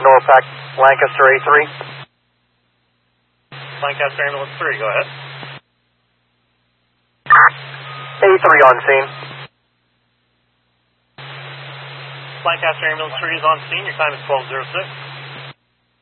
Norpac, Lancaster A3. Lancaster Ambulance 3, go ahead. A3 on scene. Lancaster Ambulance 3 is on scene. Your time is 12:06.